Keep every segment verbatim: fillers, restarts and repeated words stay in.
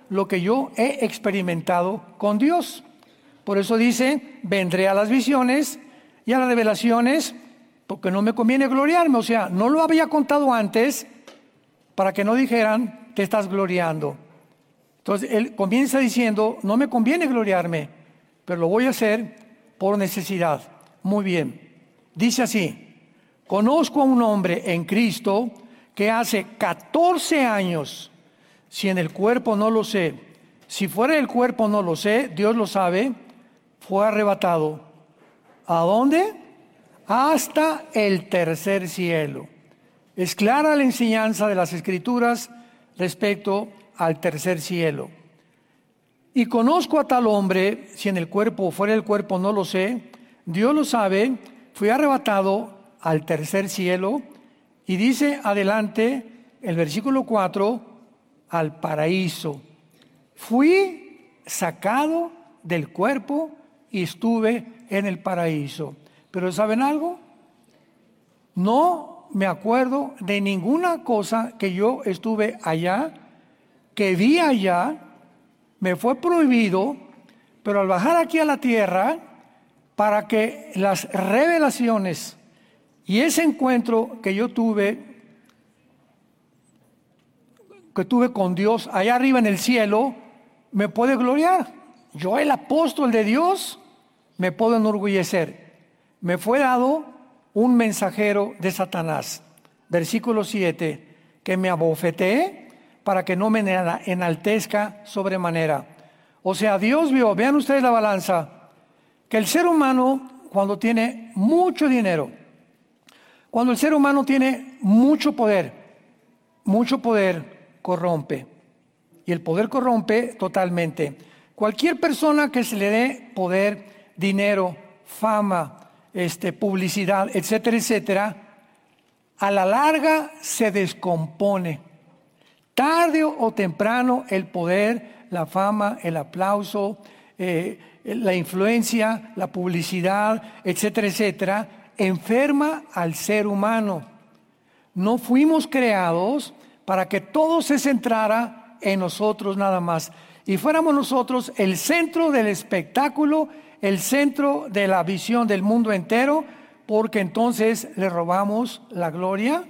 lo que yo he experimentado con Dios. Por eso dice, vendré a las visiones y a las revelaciones, porque no me conviene gloriarme. O sea, no lo había contado antes para que no dijeran, te estás gloriando. Entonces, él comienza diciendo, no me conviene gloriarme, pero lo voy a hacer por necesidad. Muy bien. Dice así, conozco a un hombre en Cristo que hace catorce años, si en el cuerpo no lo sé, si fuera el cuerpo no lo sé, Dios lo sabe, fue arrebatado. ¿A dónde? Hasta el tercer cielo. Es clara la enseñanza de las Escrituras respecto al tercer cielo. Y conozco a tal hombre, si en el cuerpo o fuera del cuerpo no lo sé, Dios lo sabe, fui arrebatado al tercer cielo, y dice adelante el versículo cuatro, al paraíso. Fui sacado del cuerpo y estuve en el paraíso. Pero ¿saben algo? No me acuerdo de ninguna cosa que yo estuve allá, que vi allá, me fue prohibido, pero al bajar aquí a la tierra, para que las revelaciones y ese encuentro que yo tuve, que tuve con Dios allá arriba en el cielo, me puede gloriar. Yo, el apóstol de Dios, me puedo enorgullecer. Me fue dado un mensajero de Satanás, versículo siete, que me abofeteé para que no me enaltezca sobremanera. O sea, Dios vio, vean ustedes la balanza, que el ser humano, cuando tiene mucho dinero, cuando el ser humano tiene mucho poder, mucho poder corrompe. Y el poder corrompe totalmente. Cualquier persona que se le dé poder, dinero, fama, este, publicidad, etcétera, etcétera, a la larga se descompone. Tarde o temprano el poder, la fama, el aplauso, eh, la influencia, la publicidad, etcétera, etcétera, enferma al ser humano. No fuimos creados para que todo se centrara en nosotros nada más y fuéramos nosotros el centro del espectáculo, el centro de la visión del mundo entero, porque entonces le robamos la gloria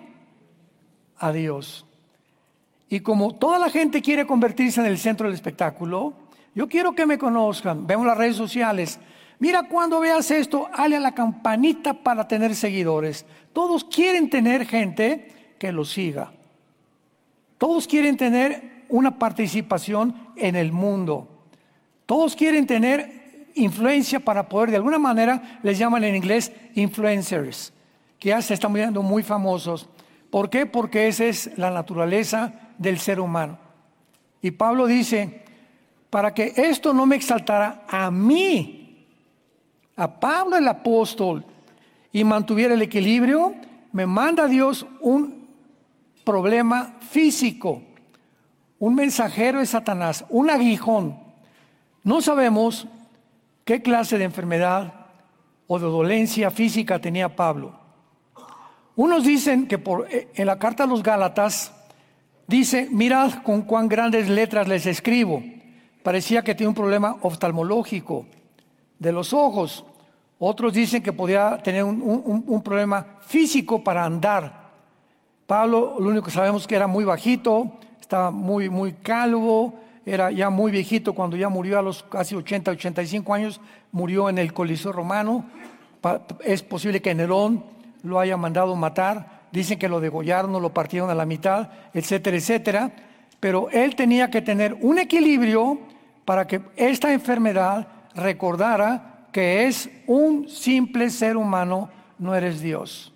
a Dios. Y como toda la gente quiere convertirse en el centro del espectáculo, yo quiero que me conozcan. Vemos las redes sociales. Mira, cuando veas esto, dale a la campanita para tener seguidores. Todos quieren tener gente que los siga. Todos quieren tener una participación en el mundo. Todos quieren tener influencia para poder, de alguna manera, les llaman en inglés influencers, que ya se están volviendo muy famosos. ¿Por qué? Porque esa es la naturaleza del ser humano. Y Pablo dice, para que esto no me exaltara a mí, a Pablo el apóstol, y mantuviera el equilibrio, me manda Dios un problema físico, un mensajero de Satanás, un aguijón. No sabemos qué clase de enfermedad o de dolencia física tenía Pablo. Unos dicen que por, en la carta a los Gálatas dice, mirad con cuán grandes letras les escribo. Parecía que tenía un problema oftalmológico de los ojos. Otros dicen que podía tener un, un, un problema físico para andar. Pablo, lo único que sabemos es que era muy bajito, estaba muy, muy calvo, era ya muy viejito cuando ya murió a los casi ochenta, ochenta y cinco años, murió en el Coliseo Romano. Es posible que Nerón lo haya mandado matar, dicen que lo degollaron, lo partieron a la mitad, etcétera, etcétera. Pero él tenía que tener un equilibrio para que esta enfermedad recordara que es un simple ser humano, no eres Dios.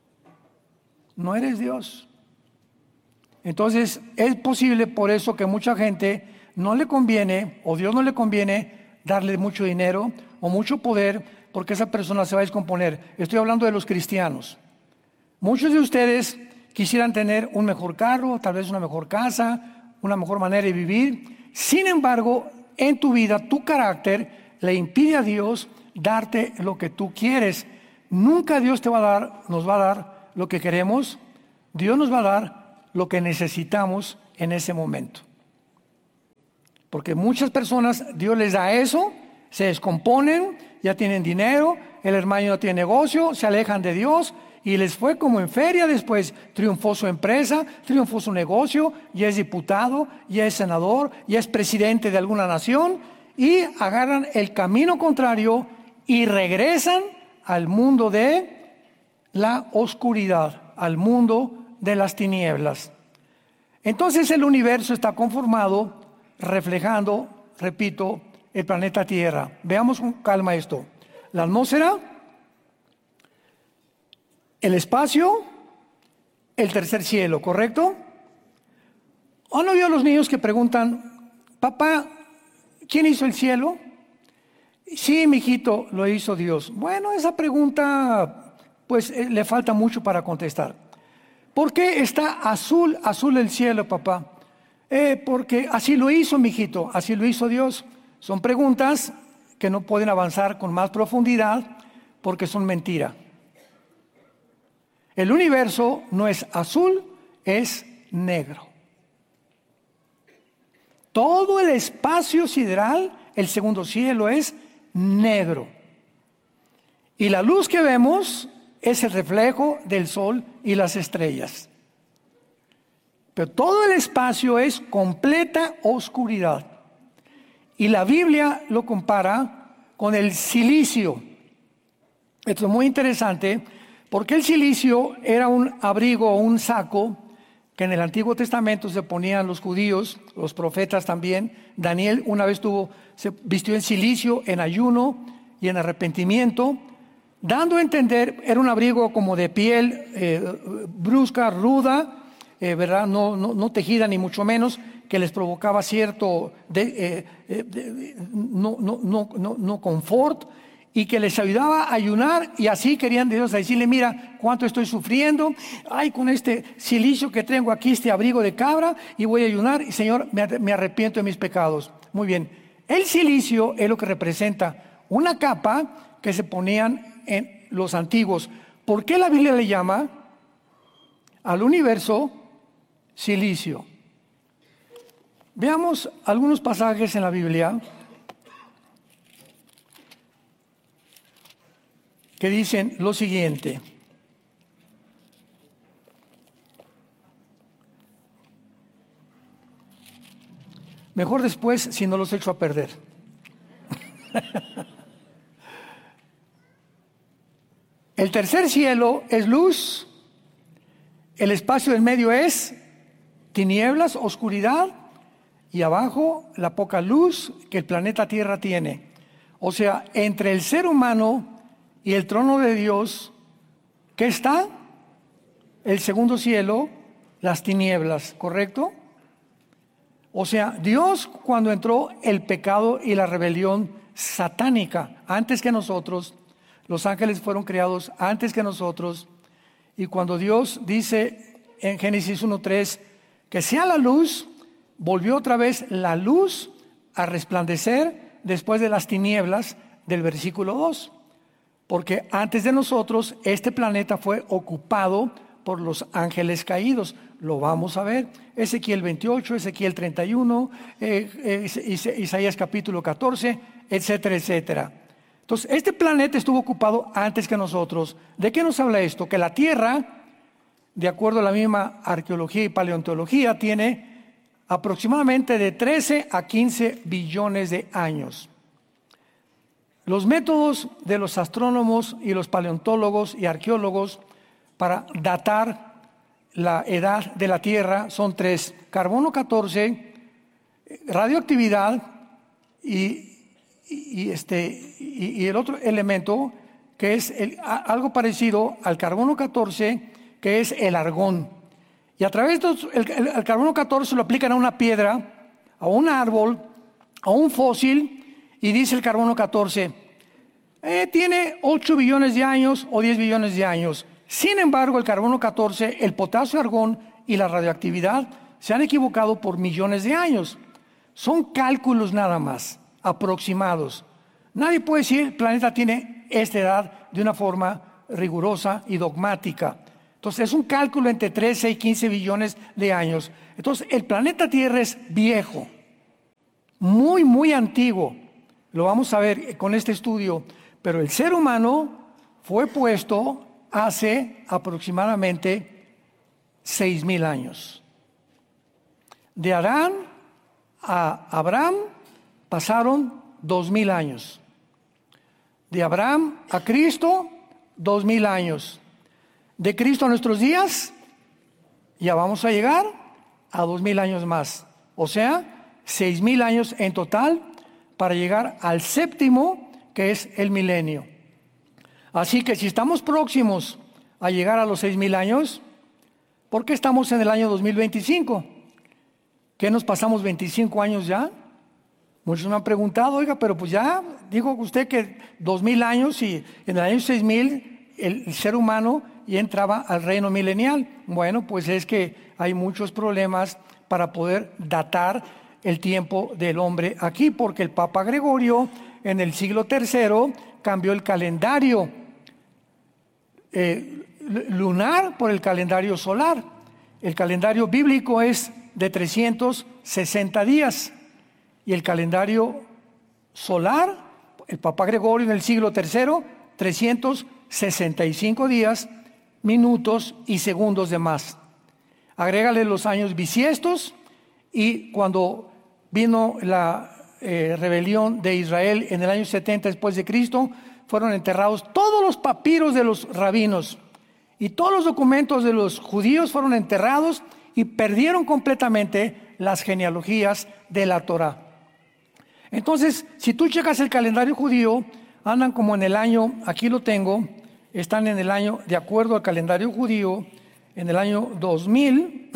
No eres Dios. Entonces es posible por eso que mucha gente no le conviene, o Dios no le conviene darle mucho dinero o mucho poder, porque esa persona se va a descomponer. Estoy hablando de los cristianos. Muchos de ustedes quisieran tener un mejor carro, tal vez una mejor casa, una mejor manera de vivir. Sin embargo, en tu vida, tu carácter le impide a Dios darte lo que tú quieres. Nunca Dios te va a dar, nos va a dar lo que queremos. Dios nos va a dar lo que necesitamos en ese momento. Porque muchas personas, Dios les da eso, se descomponen, ya tienen dinero, el hermano no tiene negocio, se alejan de Dios y les fue como en feria después. Triunfó su empresa, triunfó su negocio, ya es diputado, ya es senador, ya es presidente de alguna nación y agarran el camino contrario y regresan al mundo de la oscuridad, al mundo de las tinieblas. Entonces el universo está conformado reflejando, repito, el planeta Tierra. Veamos con calma esto. La atmósfera, el espacio, el tercer cielo, ¿correcto? ¿O no vio a los niños que preguntan, papá, ¿quién hizo el cielo? Sí, mijito, lo hizo Dios. Bueno, esa pregunta, pues eh, le falta mucho para contestar. ¿Por qué está azul, azul el cielo, papá? Eh, porque así lo hizo, mijito, así lo hizo Dios. Son preguntas que no pueden avanzar con más profundidad porque son mentira. El universo no es azul, es negro. Todo el espacio sideral, el segundo cielo, es negro. Y la luz que vemos es el reflejo del sol y las estrellas. Pero todo el espacio es completa oscuridad. Y la Biblia lo compara con el silicio. Esto es muy interesante porque el silicio era un abrigo o un saco que en el Antiguo Testamento se ponían los judíos, los profetas también. Daniel una vez tuvo, se vistió en silicio, en ayuno y en arrepentimiento, dando a entender, era un abrigo como de piel eh, brusca, ruda, eh, ¿verdad? No, no, no tejida ni mucho menos, que les provocaba cierto de, eh, eh, de, no, no, no, no, no confort, y que les ayudaba a ayunar, y así querían de Dios a decirle, mira cuánto estoy sufriendo, ay, con este silicio que tengo aquí, este abrigo de cabra, y voy a ayunar, y Señor, me, me arrepiento de mis pecados. Muy bien, el silicio es lo que representa una capa que se ponían en los antiguos. ¿Por qué la Biblia le llama al universo silicio? Veamos algunos pasajes en la Biblia que dicen lo siguiente. Mejor después si no los echo a perder. El tercer cielo es luz, el espacio del medio es tinieblas, oscuridad, y abajo la poca luz que el planeta Tierra tiene. O sea, entre el ser humano y el trono de Dios, ¿qué está? El segundo cielo, las tinieblas, ¿correcto? O sea, Dios, cuando entró el pecado y la rebelión satánica, antes que nosotros, los ángeles fueron creados antes que nosotros, y cuando Dios dice en Génesis uno tres que sea la luz, volvió otra vez la luz a resplandecer después de las tinieblas del versículo dos. Porque antes de nosotros este planeta fue ocupado por los ángeles caídos. Lo vamos a ver. Ezequiel veintiocho, Ezequiel treinta y uno, eh, eh, Isaías capítulo catorce, etcétera, etcétera. Entonces, este planeta estuvo ocupado antes que nosotros. ¿De qué nos habla esto? Que la Tierra, de acuerdo a la misma arqueología y paleontología, tiene aproximadamente de trece a quince billones de años. Los métodos de los astrónomos y los paleontólogos y arqueólogos para datar la edad de la Tierra son tres: carbono catorce, radioactividad y, y, este, y, y el otro elemento que es el, a, algo parecido al carbono catorce, que es el argón. Y a través de el, el, el carbono catorce lo aplican a una piedra, a un árbol, a un fósil, y dice el carbono catorce, eh, tiene ocho billones de años o diez billones de años. Sin embargo, el carbono catorce, el potasio, argón y la radioactividad se han equivocado por millones de años. Son cálculos nada más, aproximados. Nadie puede decir el planeta tiene esta edad de una forma rigurosa y dogmática. Entonces es un cálculo entre trece y quince billones de años. Entonces el planeta Tierra es viejo, muy, muy antiguo. Lo vamos a ver con este estudio. Pero el ser humano fue puesto hace aproximadamente seis mil años. De Adán a Abraham pasaron dos mil años. De Abraham a Cristo, dos mil años. De Cristo a nuestros días, ya vamos a llegar a dos mil años más. O sea, seis mil años en total para llegar al séptimo, que es el milenio. Así que si estamos próximos a llegar a los seis mil años, ¿por qué estamos en el año dos mil veinticinco? ¿Qué nos pasamos veinticinco años ya? Muchos me han preguntado, oiga, pero pues ya dijo usted que dos mil años y en el año seis mil el, el ser humano ya entraba al reino milenial. Bueno, pues es que hay muchos problemas para poder datar el tiempo del hombre aquí, porque el Papa Gregorio en el siglo tercero cambió el calendario eh, lunar por el calendario solar. El calendario bíblico es de trescientos sesenta días y el calendario solar, el Papa Gregorio en el siglo tercero, trescientos sesenta y cinco días, minutos y segundos de más. Agrégale los años bisiestos y cuando vino la eh, rebelión de Israel en el año setenta después de Cristo, fueron enterrados todos los papiros de los rabinos y todos los documentos de los judíos fueron enterrados y perdieron completamente las genealogías de la Torá. Entonces, si tú checas el calendario judío, andan como en el año, aquí lo tengo, están en el año, de acuerdo al calendario judío, en el año dos mil,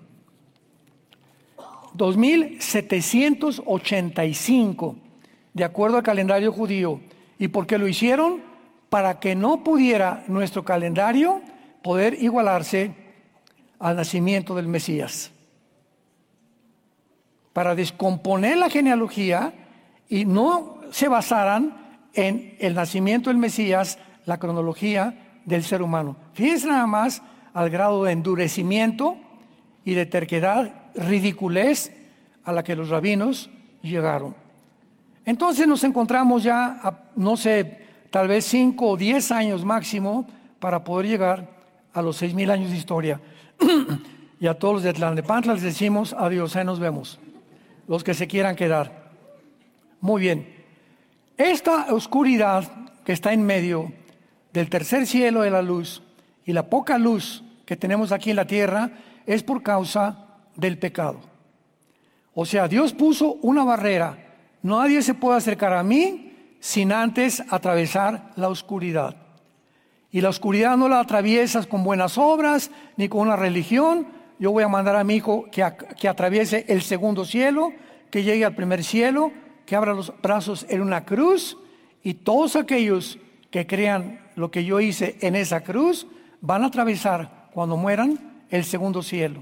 dos mil setecientos ochenta y cinco, de acuerdo al calendario judío. ¿Y por qué lo hicieron? Para que no pudiera nuestro calendario poder igualarse al nacimiento del Mesías. Para descomponer la genealogía y no se basaran en el nacimiento del Mesías, la cronología del ser humano. Fíjense nada más al grado de endurecimiento y de terquedad, ridiculez a la que los rabinos llegaron. Entonces nos encontramos ya, a, no sé, tal vez cinco o diez años máximo para poder llegar a los seis mil años de historia. Y a todos los de Tlalnepantla les decimos adiós, ahí nos vemos. Los que se quieran quedar. Muy bien. Esta oscuridad que está en medio del tercer cielo de la luz y la poca luz que tenemos aquí en la tierra es por causa del pecado. O sea, Dios puso una barrera. Nadie se puede acercar a mí sin antes atravesar la oscuridad. Y la oscuridad no la atraviesas con buenas obras ni con una religión. Yo voy a mandar a mi hijo que, a, que atraviese el segundo cielo, que llegue al primer cielo, que abra los brazos en una cruz, y todos aquellos que crean lo que yo hice en esa cruz van a atravesar cuando mueran el segundo cielo.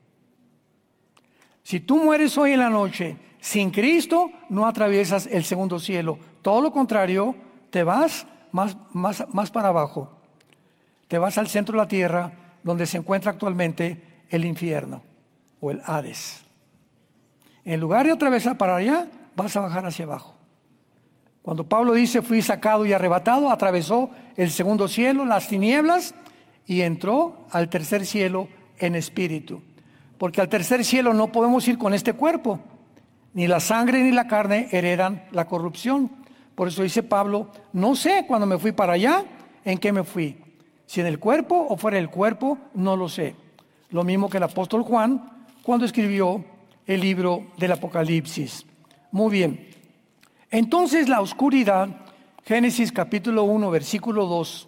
Si tú mueres hoy en la noche sin Cristo, no atraviesas el segundo cielo. Todo lo contrario, te vas más, más, más para abajo. Te vas al centro de la tierra, donde se encuentra actualmente el infierno o el Hades. En lugar de atravesar para allá, vas a bajar hacia abajo. Cuando Pablo dice, fui sacado y arrebatado, atravesó el segundo cielo, las tinieblas, y entró al tercer cielo en espíritu. Porque al tercer cielo no podemos ir con este cuerpo. Ni la sangre ni la carne heredan la corrupción. Por eso dice Pablo, no sé cuando me fui para allá, en qué me fui. Si en el cuerpo o fuera del cuerpo, no lo sé. Lo mismo que el apóstol Juan cuando escribió el libro del Apocalipsis. Muy bien. Entonces la oscuridad, Génesis capítulo uno, versículo dos,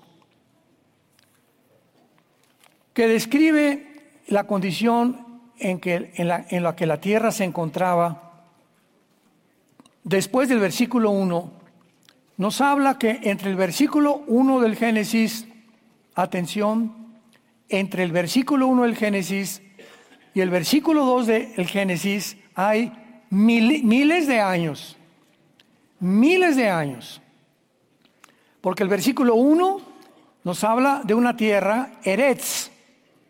que describe la condición en, que, en, la, en la que la tierra se encontraba, después del versículo uno, nos habla que entre el versículo uno del Génesis, atención, entre el versículo uno del Génesis y el versículo dos del Génesis hay mil, miles de años, miles de años, porque el versículo uno nos habla de una tierra, Eretz,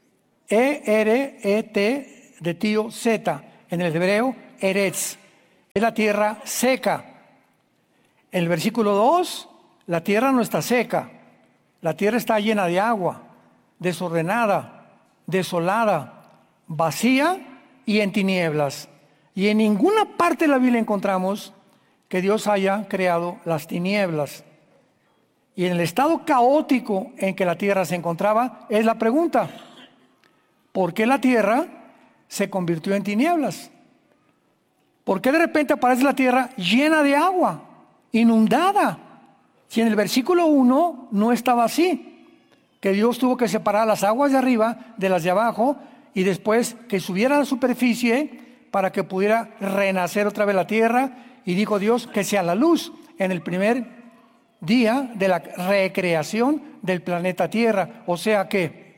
E R E T de tío Z, en el hebreo, Eretz. es la tierra seca. En el versículo dos, la tierra no está seca. La tierra está llena de agua, desordenada, desolada, vacía y en tinieblas. Y en ninguna parte de la Biblia encontramos que Dios haya creado las tinieblas. Y en el estado caótico en que la tierra se encontraba, es la pregunta: ¿por qué la tierra se convirtió en tinieblas? ¿Por qué de repente aparece la tierra llena de agua, inundada? Si en el versículo uno no estaba así, que Dios tuvo que separar las aguas de arriba de las de abajo y después que subiera a la superficie para que pudiera renacer otra vez la tierra, y dijo Dios que sea la luz en el primer día de la recreación del planeta Tierra. O sea que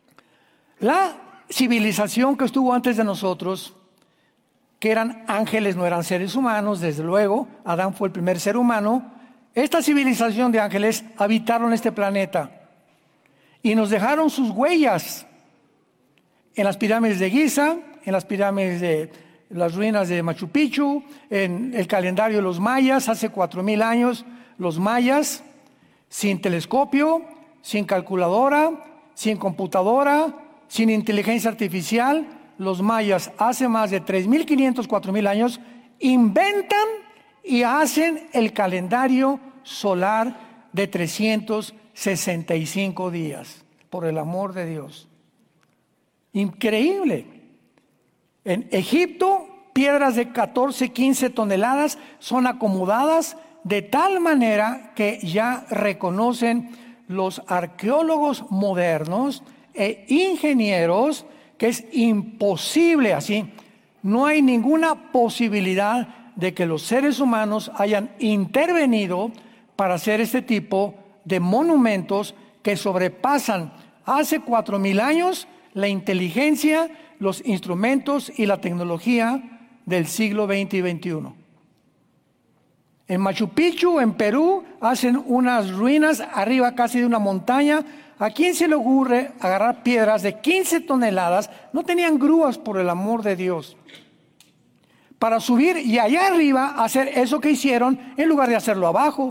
la civilización que estuvo antes de nosotros, que eran ángeles, no eran seres humanos, desde luego, Adán fue el primer ser humano. Esta civilización de ángeles habitaron este planeta y nos dejaron sus huellas en las pirámides de Giza, en las pirámides de las ruinas de Machu Picchu, en el calendario de los mayas, hace cuatro mil años, los mayas, sin telescopio, sin calculadora, sin computadora, sin inteligencia artificial, los mayas hace más de tres mil quinientos, cuatro mil años, inventan y hacen el calendario solar de trescientos sesenta y cinco días, por el amor de Dios. Increíble. En Egipto, piedras de catorce, quince toneladas son acomodadas de tal manera que ya reconocen los arqueólogos modernos e ingenieros que es imposible así. No hay ninguna posibilidad de que los seres humanos hayan intervenido para hacer este tipo de monumentos que sobrepasan hace cuatro mil años la inteligencia, los instrumentos y la tecnología del siglo veinte y veintiuno. En Machu Picchu, en Perú, hacen unas ruinas arriba casi de una montaña. ¿A quién se le ocurre agarrar piedras de quince toneladas? No tenían grúas, por el amor de Dios, para subir y allá arriba hacer eso que hicieron en lugar de hacerlo abajo.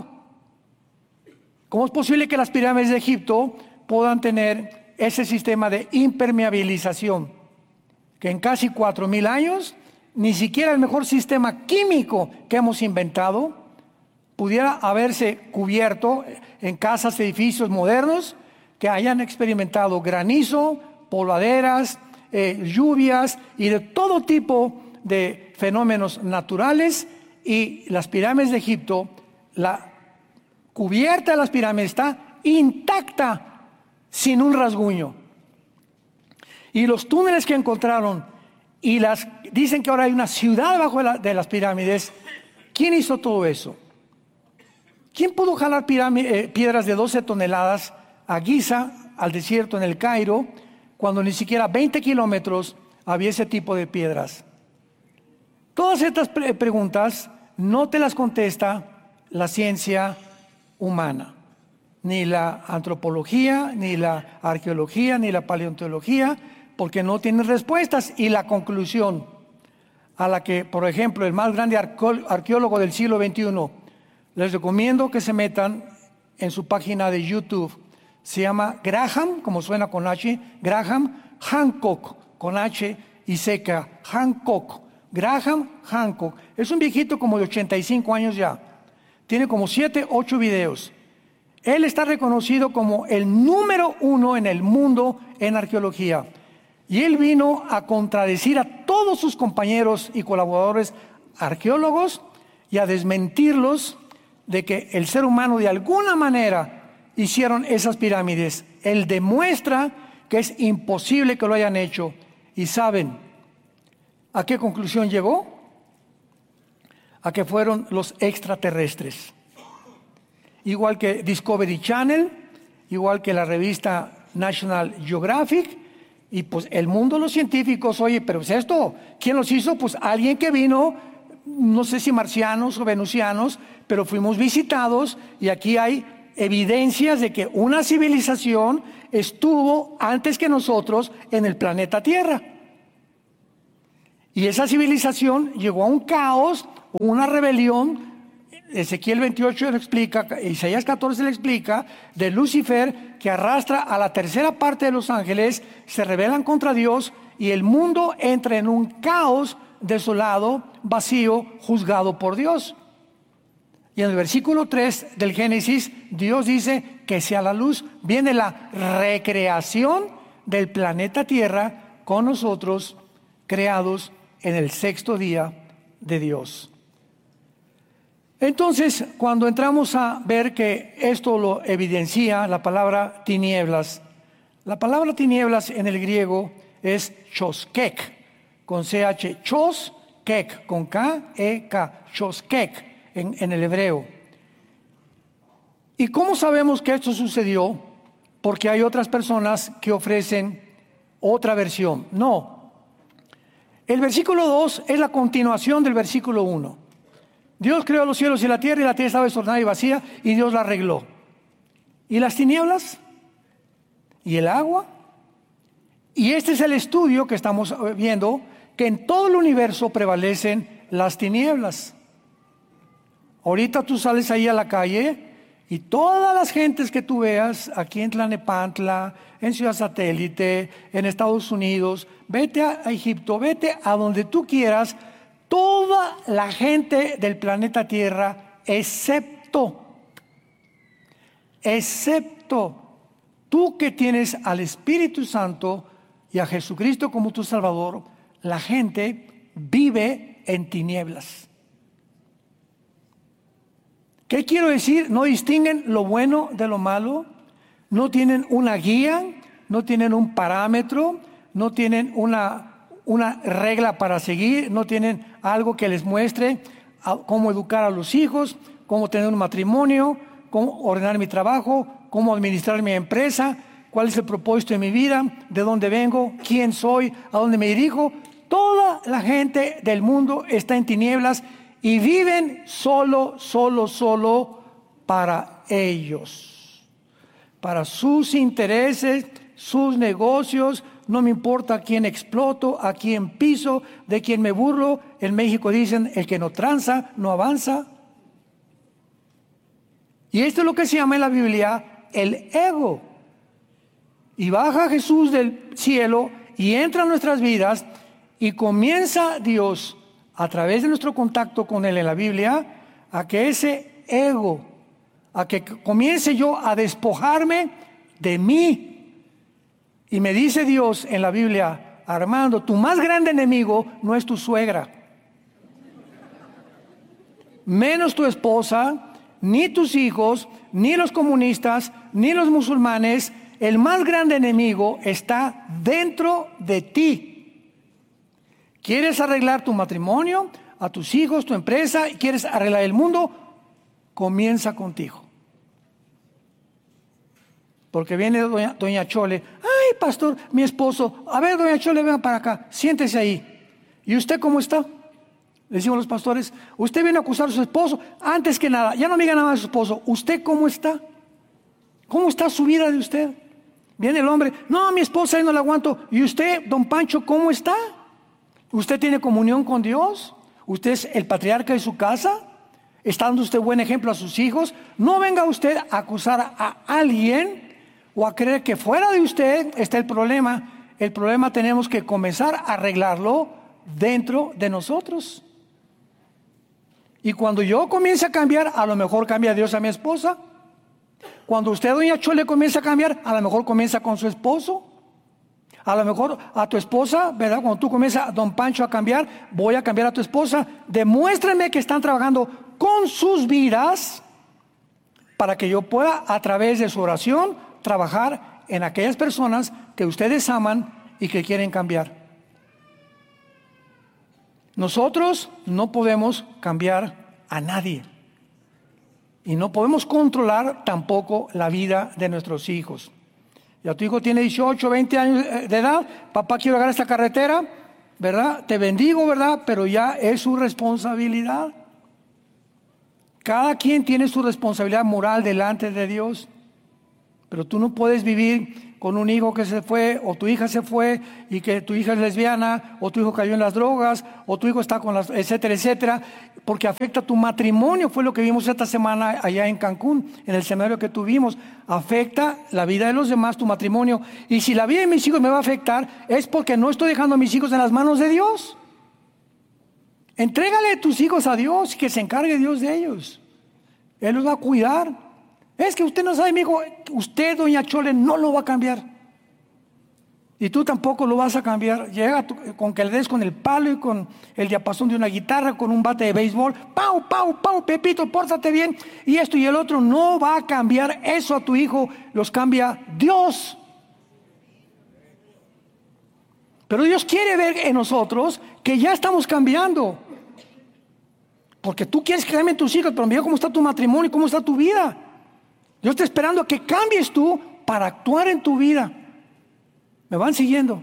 ¿Cómo es posible que las pirámides de Egipto puedan tener ese sistema de impermeabilización? Que en casi cuatro mil años, ni siquiera el mejor sistema químico que hemos inventado pudiera haberse cubierto en casas, edificios modernos que hayan experimentado granizo, polvaderas, eh, lluvias y de todo tipo de fenómenos naturales. Y las pirámides de Egipto, la cubierta de las pirámides está intacta, sin un rasguño. Y los túneles que encontraron, y las dicen que ahora hay una ciudad debajo de, la, de las pirámides. ¿Quién hizo todo eso? ¿Quién pudo jalar pirámide, eh, piedras de doce toneladas a Giza, al desierto en el Cairo, cuando ni siquiera veinte kilómetros había ese tipo de piedras? Todas estas pre- preguntas no te las contesta la ciencia humana, ni la antropología, ni la arqueología, ni la paleontología, porque no tienen respuestas. Y la conclusión a la que, por ejemplo, el más grande arqueólogo del siglo veintiuno, les recomiendo que se metan en su página de YouTube, se llama Graham, como suena con H, Graham Hancock, con H y seca, Hancock, Graham Hancock. Es un viejito como de ochenta y cinco años ya, tiene como siete, ocho videos. Él está reconocido como el número uno en el mundo en arqueología. Y él vino a contradecir a todos sus compañeros y colaboradores arqueólogos y a desmentirlos de que el ser humano de alguna manera hicieron esas pirámides. Él demuestra que es imposible que lo hayan hecho. ¿Y saben a qué conclusión llegó? A que fueron los extraterrestres. Igual que Discovery Channel, igual que la revista National Geographic. Y pues el mundo de los científicos, oye, pero es esto, ¿quién los hizo? Pues alguien que vino, no sé si marcianos o venusianos, pero fuimos visitados y aquí hay evidencias de que una civilización estuvo antes que nosotros en el planeta Tierra. Y esa civilización llegó a un caos, una rebelión. Ezequiel veintiocho le explica, Isaías catorce le explica, de Lucifer que arrastra a la tercera parte de los ángeles, se rebelan contra Dios y el mundo entra en un caos desolado, vacío, juzgado por Dios. Y en el versículo tres del Génesis, Dios dice que sea la luz. Viene la recreación del planeta Tierra con nosotros, creados en el sexto día de Dios. Entonces, cuando entramos a ver que esto lo evidencia la palabra tinieblas, la palabra tinieblas en el griego es choskek, con C H, choskek, con K, E, K, choskek en, en el hebreo. ¿Y cómo sabemos que esto sucedió? Porque hay otras personas que ofrecen otra versión. No. El versículo dos es la continuación del versículo uno. Dios creó los cielos y la tierra, y la tierra estaba desordenada y vacía, y Dios la arregló. ¿Y las tinieblas? ¿Y el agua? Y este es el estudio que estamos viendo, que en todo el universo prevalecen las tinieblas. Ahorita tú sales ahí a la calle, y todas las gentes que tú veas, aquí en Tlalnepantla, en Ciudad Satélite, en Estados Unidos, vete a Egipto, vete a donde tú quieras, toda la gente del planeta Tierra, excepto, excepto tú que tienes al Espíritu Santo y a Jesucristo como tu Salvador, la gente vive en tinieblas. ¿Qué quiero decir? No distinguen lo bueno de lo malo, no tienen una guía, no tienen un parámetro, no tienen una... una regla para seguir, no tienen algo que les muestre a, cómo educar a los hijos, cómo tener un matrimonio, cómo ordenar mi trabajo, cómo administrar mi empresa, cuál es el propósito de mi vida, de dónde vengo, quién soy, a dónde me dirijo. Toda la gente del mundo está en tinieblas y viven solo, solo, solo para ellos, para sus intereses, sus negocios. No me importa a quién exploto, a quién piso, de quién me burlo. En México dicen, el que no tranza, no avanza. Y esto es lo que se llama en la Biblia el ego. Y baja Jesús del cielo y entra en nuestras vidas y comienza Dios, a través de nuestro contacto con Él en la Biblia, a que ese ego, a que comience yo a despojarme de mí. Y me dice Dios en la Biblia, Armando, tu más grande enemigo no es tu suegra, menos tu esposa, ni tus hijos, ni los comunistas, ni los musulmanes. El más grande enemigo está dentro de ti. ¿Quieres arreglar tu matrimonio, a tus hijos, tu empresa? ¿Quieres arreglar el mundo? Comienza contigo. Porque viene doña, doña Chole, ay pastor, mi esposo, a ver doña Chole, venga para acá, siéntese ahí. ¿Y usted cómo está? Le decimos los pastores, usted viene a acusar a su esposo. Antes que nada, ya no me diga nada de su esposo, ¿usted cómo está? ¿Cómo está su vida de usted? Viene el hombre, no, mi esposa, ahí no la aguanto. ¿Y usted, don Pancho, cómo está? ¿Usted tiene comunión con Dios? ¿Usted es el patriarca de su casa? ¿Está dando usted buen ejemplo a sus hijos? No venga usted a acusar a alguien o a creer que fuera de usted está el problema. El problema tenemos que comenzar a arreglarlo dentro de nosotros. Y cuando yo comience a cambiar, a lo mejor cambia Dios a mi esposa. Cuando usted, doña Chole, comienza a cambiar, a lo mejor comienza con su esposo. A lo mejor a tu esposa, ¿verdad? Cuando tú comienzas, don Pancho, a cambiar, voy a cambiar a tu esposa. Demuéstrenme que están trabajando con sus vidas para que yo pueda, a través de su oración, trabajar en aquellas personas que ustedes aman y que quieren cambiar. Nosotros no podemos cambiar a nadie y no podemos controlar tampoco la vida de nuestros hijos. Ya tu hijo tiene dieciocho, veinte años de edad, papá, quiero agarrar esta carretera, ¿verdad? Te bendigo, ¿verdad? Pero ya es su responsabilidad. Cada quien tiene su responsabilidad moral delante de Dios. Pero tú no puedes vivir con un hijo que se fue, o tu hija se fue y que tu hija es lesbiana, o tu hijo cayó en las drogas, o tu hijo está con las, etcétera, etcétera, porque afecta tu matrimonio. Fue lo que vimos esta semana allá en Cancún, en el seminario que tuvimos. Afecta la vida de los demás, tu matrimonio. Y si la vida de mis hijos me va a afectar, es porque no estoy dejando a mis hijos en las manos de Dios. Entrégale tus hijos a Dios y que se encargue Dios de ellos. Él los va a cuidar. Es que usted no sabe, mi hijo, usted, doña Chole, no lo va a cambiar. Y tú tampoco lo vas a cambiar. Llega tu, con que le des con el palo y con el diapasón de una guitarra, con un bate de béisbol. Pau, pau, pau, Pepito, pórtate bien. Y esto y el otro no va a cambiar eso a tu hijo. Los cambia Dios. Pero Dios quiere ver en nosotros que ya estamos cambiando. Porque tú quieres que cambien tus hijos, pero mira cómo está tu matrimonio y cómo está tu vida. Dios está esperando a que cambies tú para actuar en tu vida. ¿Me van siguiendo?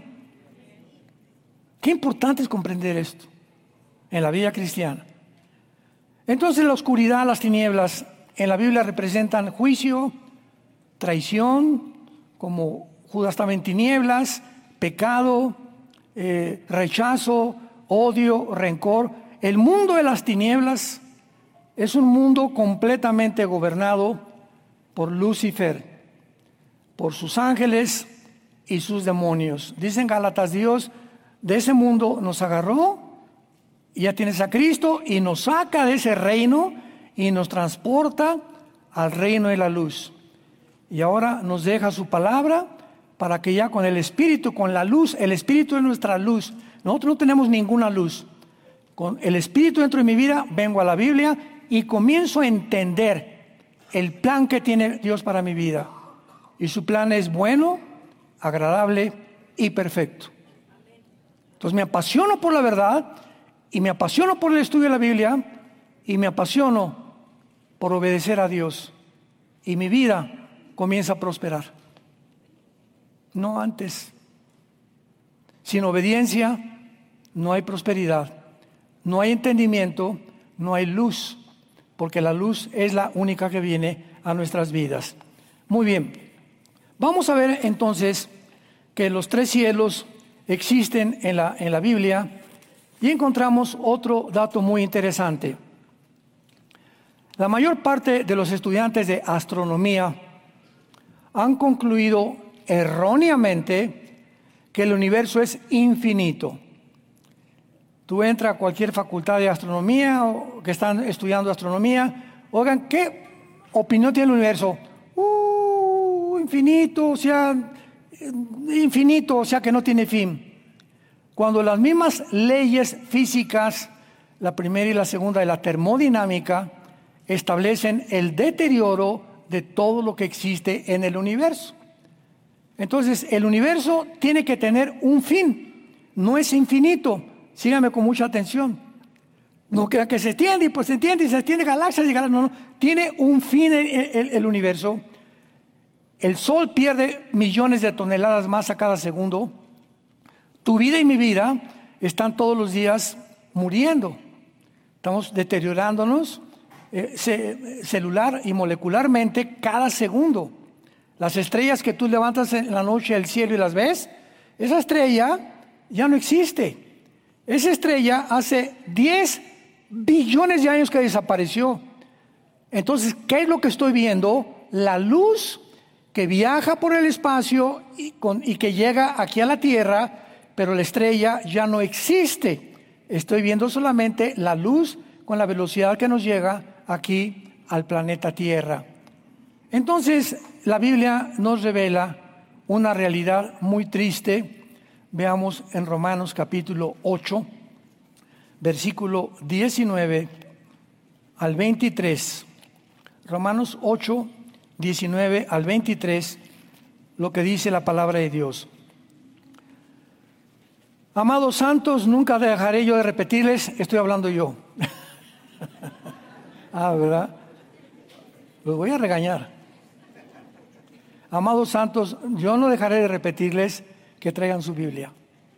Qué importante es comprender esto en la vida cristiana. Entonces la oscuridad, las tinieblas en la Biblia representan juicio, traición, como Judas estaba en tinieblas, pecado, eh, rechazo, odio, rencor. El mundo de las tinieblas es un mundo completamente gobernado por Lucifer, por sus ángeles y sus demonios. Dicen Gálatas, Dios de ese mundo nos agarró, y ya tienes a Cristo, y nos saca de ese reino y nos transporta al reino de la luz. Y ahora nos deja su palabra para que ya con el Espíritu, con la luz, el Espíritu es nuestra luz. Nosotros no tenemos ninguna luz. Con el Espíritu dentro de mi vida, vengo a la Biblia y comienzo a entender el plan que tiene Dios para mi vida. Y su plan es bueno, agradable y perfecto. Entonces me apasiono por la verdad, y me apasiono por el estudio de la Biblia, y me apasiono por obedecer a Dios. Y mi vida comienza a prosperar. No antes. Sin obediencia no hay prosperidad, no hay entendimiento, no hay luz. Porque la luz es la única que viene a nuestras vidas. Muy bien, vamos a ver entonces que los tres cielos existen en la, en la Biblia, y encontramos otro dato muy interesante. La mayor parte de los estudiantes de astronomía han concluido erróneamente que el universo es infinito. Tú entras a cualquier facultad de astronomía o que están estudiando astronomía, oigan, ¿qué opinión tiene el universo? Uh, infinito, o sea, infinito, o sea que no tiene fin. Cuando las mismas leyes físicas, la primera y la segunda de la termodinámica, establecen el deterioro de todo lo que existe en el universo. Entonces, el universo tiene que tener un fin, no es infinito. Síganme con mucha atención. No crea que se extiende y pues se extiende y se extiende galaxias y galaxias. No, no. Tiene un fin el, el, el universo. El Sol pierde millones de toneladas de masa cada segundo. Tu vida y mi vida están todos los días muriendo. Estamos deteriorándonos eh, ce, celular y molecularmente cada segundo. Las estrellas que tú levantas en la noche del cielo y las ves, esa estrella ya no existe. Esa estrella hace diez billones de años que desapareció. Entonces, ¿qué es lo que estoy viendo? La luz que viaja por el espacio y, con, y que llega aquí a la Tierra, pero la estrella ya no existe. Estoy viendo solamente la luz con la velocidad que nos llega aquí al planeta Tierra. Entonces, la Biblia nos revela una realidad muy triste. Veamos en Romanos capítulo ocho, versículo diecinueve al veintitrés. Romanos ocho, diecinueve al veintitrés, lo que dice la palabra de Dios. Amados santos, nunca dejaré yo de repetirles, estoy hablando yo. Ah, ¿verdad? Los voy a regañar. Amados santos, yo no dejaré de repetirles que traigan su Biblia.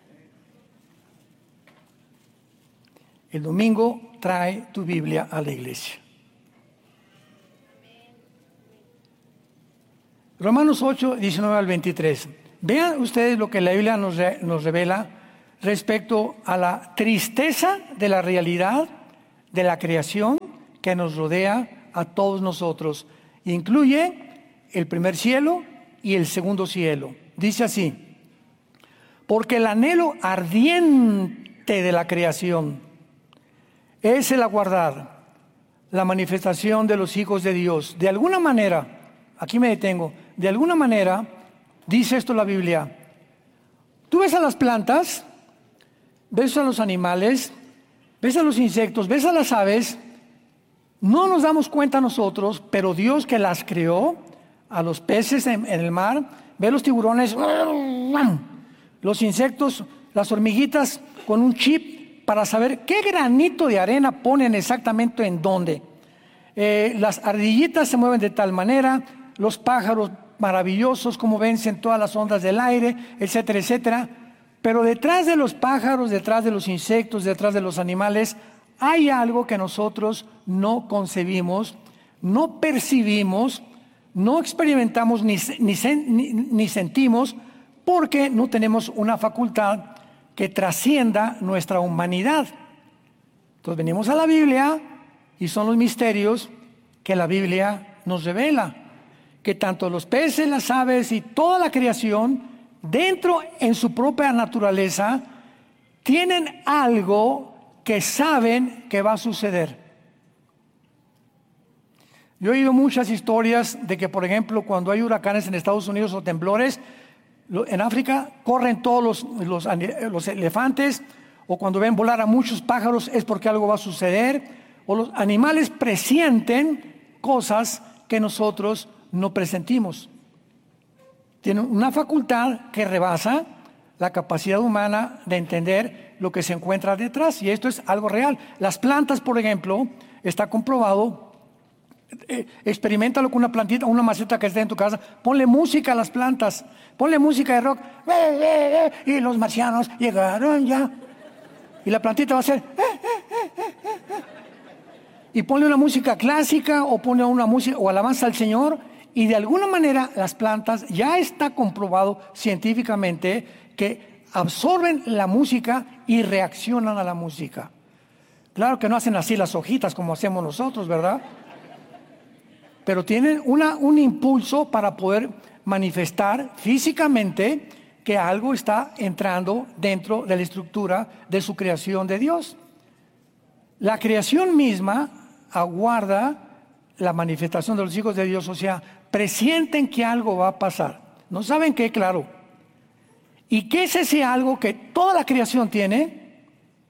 El domingo trae tu Biblia a la iglesia. Romanos ocho, diecinueve al veintitrés. Vean ustedes lo que la Biblia nos, re, nos revela respecto a la tristeza de la realidad de la creación que nos rodea a todos nosotros. Incluye el primer cielo y el segundo cielo. Dice así: porque el anhelo ardiente de la creación es el aguardar la manifestación de los hijos de Dios. De alguna manera, aquí me detengo, de alguna manera, dice esto la Biblia, tú ves a las plantas, ves a los animales, ves a los insectos, ves a las aves, no nos damos cuenta nosotros, pero Dios que las creó, a los peces en, en el mar, ve los tiburones, los insectos, las hormiguitas con un chip para saber qué granito de arena ponen exactamente en dónde. Eh, las ardillitas se mueven de tal manera, los pájaros maravillosos, como vencen todas las ondas del aire, etcétera, etcétera. Pero detrás de los pájaros, detrás de los insectos, detrás de los animales, hay algo que nosotros no concebimos, no percibimos, no experimentamos ni, ni, ni, ni sentimos, porque no tenemos una facultad que trascienda nuestra humanidad. Entonces venimos a la Biblia y son los misterios que la Biblia nos revela, que tanto los peces, las aves y toda la creación, dentro en su propia naturaleza, tienen algo que saben que va a suceder. Yo he oído muchas historias de que, por ejemplo, cuando hay huracanes en Estados Unidos o temblores, en África corren todos los, los, los elefantes, o cuando ven volar a muchos pájaros es porque algo va a suceder, o los animales presienten cosas que nosotros no presentimos. Tienen una facultad que rebasa la capacidad humana de entender lo que se encuentra detrás, y esto es algo real. Las plantas, por ejemplo, está comprobado. Eh, experimentalo con una plantita, una maceta que esté en tu casa, ponle música a las plantas, ponle música de rock, eh, eh, eh, y los marcianos llegaron ya, y la plantita va a hacer eh, eh, eh, eh. Y ponle una música clásica o ponle una música o alabanza al Señor, y de alguna manera las plantas, ya está comprobado científicamente que absorben la música y reaccionan a la música. Claro que no hacen así las hojitas como hacemos nosotros, ¿verdad? Pero tienen una, un impulso para poder manifestar físicamente que algo está entrando dentro de la estructura de su creación de Dios. La creación misma aguarda la manifestación de los hijos de Dios, o sea, presienten que algo va a pasar. No saben qué, claro. ¿Y qué es ese algo que toda la creación tiene?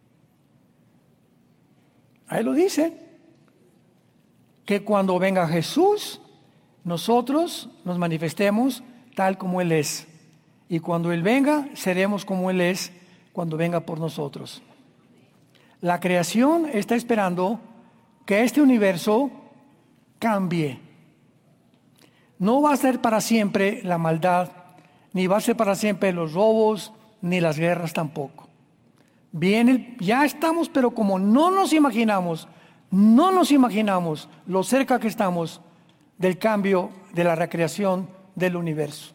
Ahí lo dice. Que cuando venga Jesús, nosotros nos manifestemos tal como Él es. Y cuando Él venga, seremos como Él es cuando venga por nosotros. La creación está esperando que este universo cambie. No va a ser para siempre la maldad, ni va a ser para siempre los robos, ni las guerras tampoco. Viene, ya estamos, pero como no nos imaginamos, no nos imaginamos lo cerca que estamos del cambio de la recreación del universo.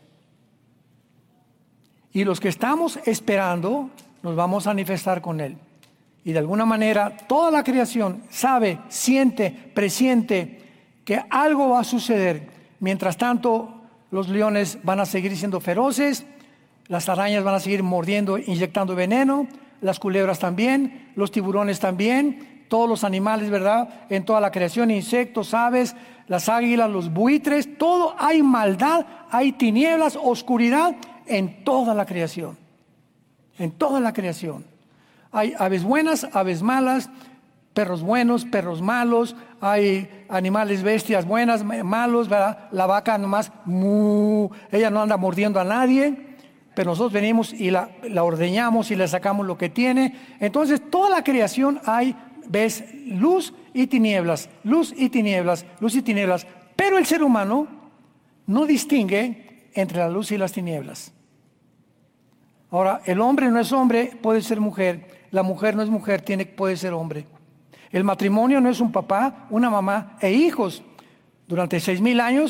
Y los que estamos esperando, nos vamos a manifestar con Él. Y de alguna manera, toda la creación sabe, siente, presiente que algo va a suceder. Mientras tanto, los leones van a seguir siendo feroces, las arañas van a seguir mordiendo, inyectando veneno, las culebras también, los tiburones también, todos los animales, ¿verdad? En toda la creación, insectos, aves, las águilas, los buitres, todo, hay maldad, hay tinieblas, oscuridad en toda la creación. En toda la creación. Hay aves buenas, aves malas, perros buenos, perros malos, hay animales, bestias buenas, malos, ¿verdad? La vaca nomás, mu, ella no anda mordiendo a nadie, pero nosotros venimos y la, la ordeñamos y le sacamos lo que tiene. Entonces, toda la creación hay, ves, luz y tinieblas, luz y tinieblas, luz y tinieblas. Pero el ser humano no distingue entre la luz y las tinieblas. Ahora, el hombre no es hombre, puede ser mujer. La mujer no es mujer, tiene, puede ser hombre. El matrimonio no es un papá, una mamá e hijos. Durante seis mil años,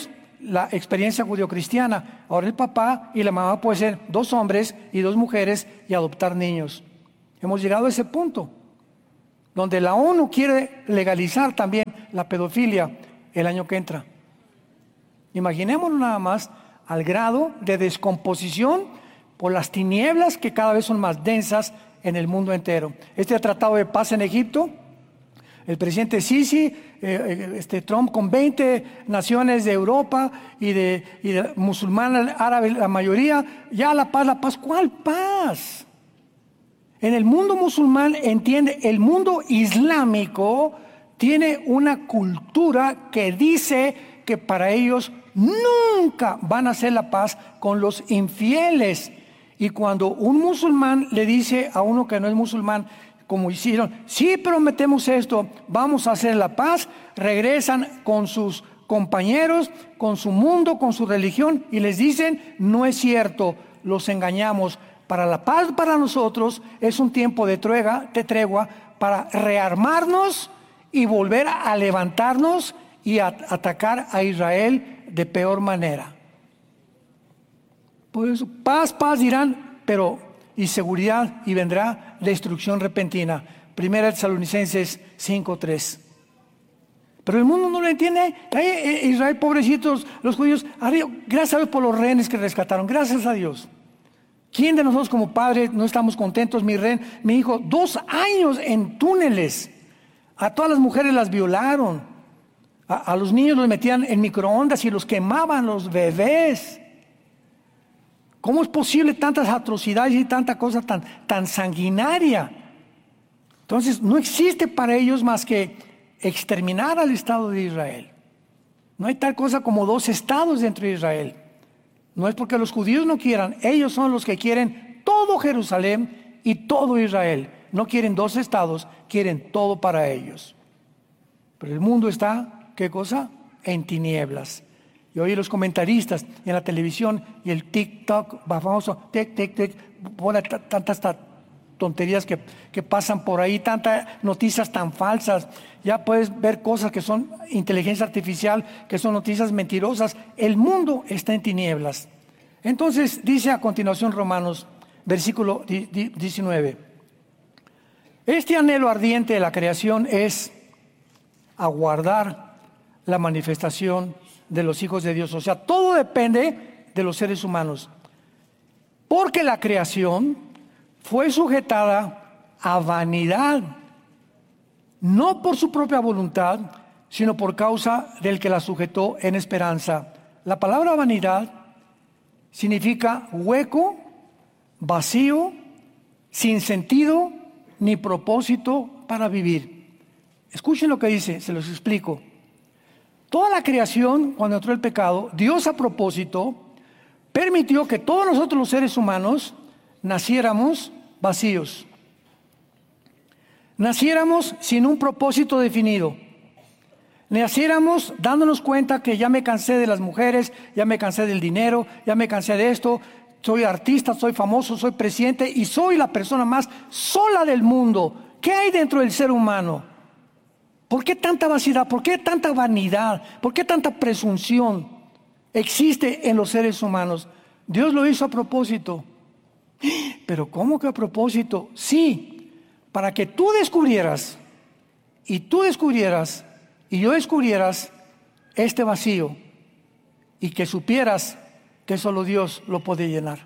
la experiencia judio-cristiana. Ahora el papá y la mamá pueden ser dos hombres y dos mujeres y adoptar niños. Hemos llegado a ese punto, donde la ONU quiere legalizar también la pedofilia el año que entra. Imaginémonos nada más al grado de descomposición por las tinieblas que cada vez son más densas en el mundo entero. Este tratado de paz en Egipto, el presidente Sisi, eh, este Trump con veinte naciones de Europa y de, y de musulmanes, árabes, la mayoría, ya la paz, la paz, ¿cuál paz? En el mundo musulmán, entiende, el mundo islámico tiene una cultura que dice que para ellos nunca van a hacer la paz con los infieles. Y cuando un musulmán le dice a uno que no es musulmán, como hicieron, sí prometemos esto, vamos a hacer la paz, regresan con sus compañeros, con su mundo, con su religión y les dicen, no es cierto, los engañamos. Para la paz para nosotros es un tiempo de tregua, de tregua para rearmarnos y volver a levantarnos y a atacar a Israel de peor manera. Por eso, paz, paz dirán, pero y seguridad, y vendrá destrucción repentina. Primera Tesalonicenses cinco tres. Pero el mundo no lo entiende. Ay, Israel, pobrecitos, los judíos, gracias a Dios por los rehenes que rescataron, gracias a Dios. ¿Quién de nosotros como padres no estamos contentos? Mi rehén, mi hijo, dos años en túneles. A todas las mujeres las violaron. A, a los niños los metían en microondas y los quemaban los bebés. ¿Cómo es posible tantas atrocidades y tanta cosa tan, tan sanguinaria? Entonces, no existe para ellos más que exterminar al Estado de Israel. No hay tal cosa como dos estados dentro de Israel. No es porque los judíos no quieran, ellos son los que quieren todo Jerusalén y todo Israel. No quieren dos estados, quieren todo para ellos. Pero el mundo está, ¿qué cosa? En tinieblas. Y hoy los comentaristas en la televisión y el TikTok, famoso, tic, tic, tic, pone tantas tonterías que, que pasan por ahí, tantas noticias tan falsas. Ya puedes ver cosas que son inteligencia artificial, que son noticias mentirosas. El mundo está en tinieblas. Entonces dice a continuación Romanos, versículo diecinueve. Este anhelo ardiente de la creación es aguardar la manifestación de los hijos de Dios. O sea, todo depende de los seres humanos. Porque la creación fue sujetada a vanidad, no por su propia voluntad, sino por causa del que la sujetó en esperanza. La palabra vanidad significa hueco, vacío, sin sentido ni propósito para vivir. Escuchen lo que dice, se los explico. Toda la creación, cuando entró el pecado, Dios a propósito permitió que todos nosotros los seres humanos naciéramos vacíos. Naciéramos sin un propósito definido. Naciéramos dándonos cuenta que ya me cansé de las mujeres, ya me cansé del dinero, ya me cansé de esto, soy artista, soy famoso, soy presidente y soy la persona más sola del mundo. ¿Qué hay dentro del ser humano? ¿Por qué tanta vacidad? ¿Por qué tanta vanidad? ¿Por qué tanta presunción existe en los seres humanos? Dios lo hizo a propósito. ¿Pero cómo que a propósito? Sí, para que tú descubrieras, y tú descubrieras, y yo descubrieras este vacío, y que supieras que solo Dios lo puede llenar.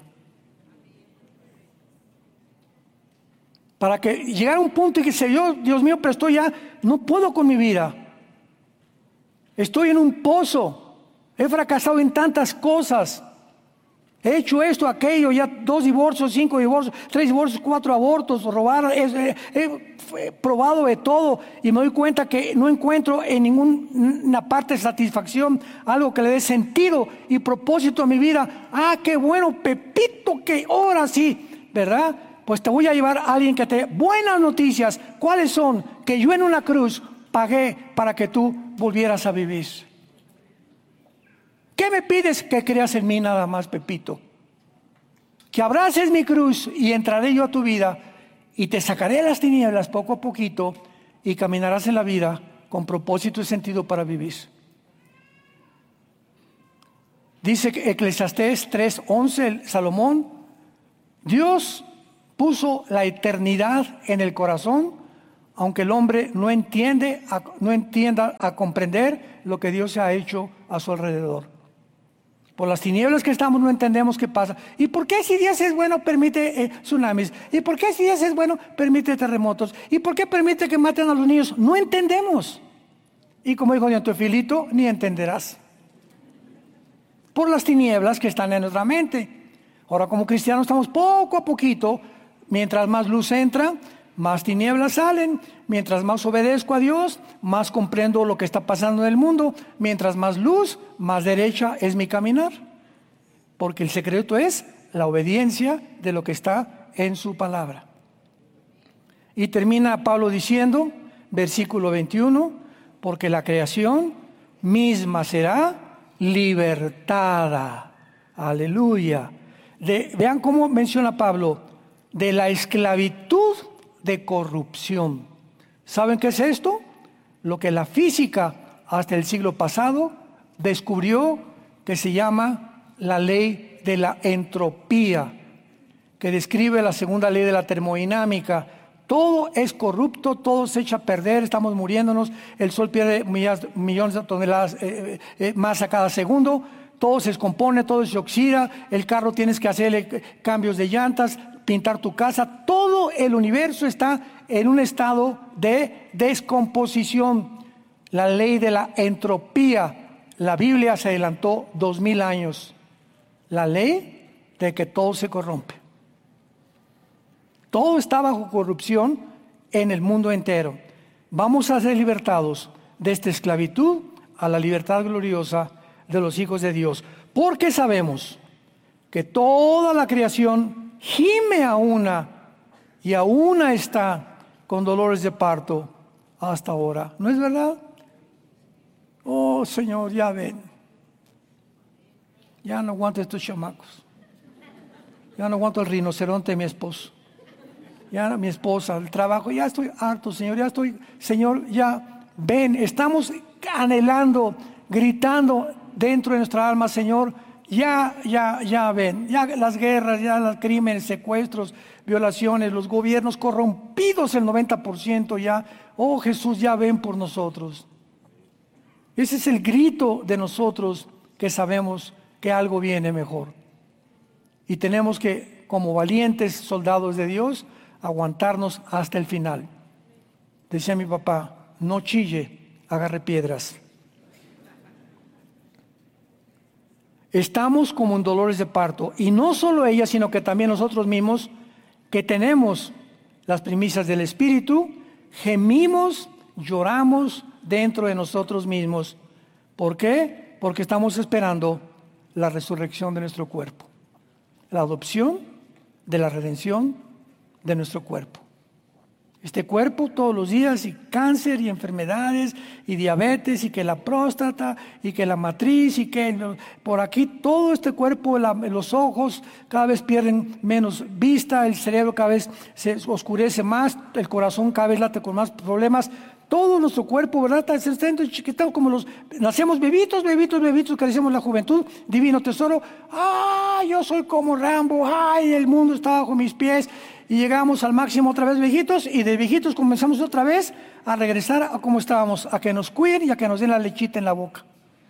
Para que llegara a un punto y que se yo, Dios mío, pero estoy ya, no puedo con mi vida. Estoy en un pozo. He fracasado en tantas cosas. He hecho esto, aquello, ya dos divorcios, cinco divorcios, tres divorcios, cuatro abortos, robar. He, he, he probado de todo y me doy cuenta que no encuentro en ninguna parte de satisfacción, algo que le dé sentido y propósito a mi vida. Ah, qué bueno, Pepito, que ahora sí, ¿verdad? Pues te voy a llevar a alguien que te dé buenas noticias. ¿Cuáles son? Que yo en una cruz pagué para que tú volvieras a vivir. ¿Qué me pides? Que creas en mí nada más, Pepito. Que abraces mi cruz y entraré yo a tu vida y te sacaré de las tinieblas poco a poquito y caminarás en la vida con propósito y sentido para vivir. Dice Eclesiastés tres once, Salomón, Dios puso la eternidad en el corazón, aunque el hombre no entiende, no entienda a comprender lo que Dios ha hecho a su alrededor. Por las tinieblas que estamos no entendemos qué pasa. ¿Y por qué si Dios es bueno permite eh, tsunamis? ¿Y por qué si Dios es bueno permite terremotos? ¿Y por qué permite que maten a los niños? No entendemos. Y como dijo Don Teofilito, ni entenderás. Por las tinieblas que están en nuestra mente. Ahora, como cristianos estamos poco a poquito, mientras más luz entra, más tinieblas salen. Mientras más obedezco a Dios, más comprendo lo que está pasando en el mundo. Mientras más luz, más derecha es mi caminar. Porque el secreto es la obediencia de lo que está en su palabra. Y termina Pablo diciendo, versículo veintiuno, porque la creación misma será libertada. Aleluya. De, vean cómo menciona Pablo, de la esclavitud de corrupción. ¿Saben qué es esto? Lo que la física hasta el siglo pasado descubrió, que se llama la ley de la entropía, que describe la segunda ley de la termodinámica. Todo es corrupto, todo se echa a perder, estamos muriéndonos, el sol pierde millas, millones de toneladas eh, eh, masa cada segundo, todo se descompone, todo se oxida, el carro tienes que hacerle cambios de llantas, pintar tu casa, todo el universo está en un estado de descomposición. La ley de la entropía, la Biblia se adelantó dos mil años. La ley de que todo se corrompe. Todo está bajo corrupción en el mundo entero. Vamos a ser libertados de esta esclavitud a la libertad gloriosa de los hijos de Dios. Porque sabemos que toda la creación gime a una y a una está con dolores de parto hasta ahora. ¿No es verdad? Oh, Señor, ya ven. Ya no aguanto estos chamacos. Ya no aguanto el rinoceronte de mi esposo. Ya mi esposa, el trabajo, ya estoy harto, Señor, ya estoy, Señor, ya ven, estamos anhelando, gritando dentro de nuestra alma, Señor, ya, ya, ya ven, ya las guerras, ya los crímenes, secuestros, violaciones, los gobiernos corrompidos el noventa por ciento ya, oh Jesús, ya ven por nosotros. Ese es el grito de nosotros que sabemos que algo viene mejor. Y tenemos que, como valientes soldados de Dios, aguantarnos hasta el final. Decía mi papá, no chille, agarre piedras. Estamos como en dolores de parto, y no solo ella, sino que también nosotros mismos, que tenemos las primicias del Espíritu, gemimos, lloramos dentro de nosotros mismos. ¿Por qué? Porque estamos esperando la resurrección de nuestro cuerpo, la adopción de la redención de nuestro cuerpo. Este cuerpo todos los días, y cáncer y enfermedades y diabetes y que la próstata y que la matriz y que por aquí todo este cuerpo, la, los ojos cada vez pierden menos vista, el cerebro cada vez se oscurece más, el corazón cada vez late con más problemas. Todo nuestro cuerpo, ¿verdad? Está chiquitado como los... Nacemos bebitos, bebitos, bebitos, crecemos la juventud, divino tesoro. ¡Ah! Yo soy como Rambo. ¡Ay! El mundo está bajo mis pies. Y llegamos al máximo otra vez viejitos, y de viejitos comenzamos otra vez a regresar a como estábamos, a que nos cuiden y a que nos den la lechita en la boca.